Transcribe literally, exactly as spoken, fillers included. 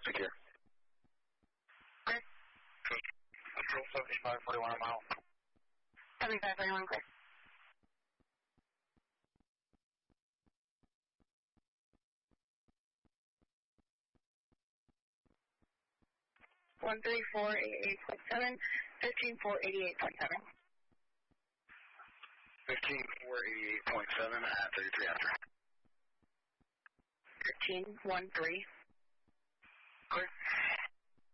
secure. Clear. Control seventy-five forty-one, I'm out. seventy-five forty-one, clear. one three four eight eight point seven, fifteen four eighty-eight point seven. fifteen four eighty-eight point seven at thirty-three after. fifteen one three. Clear.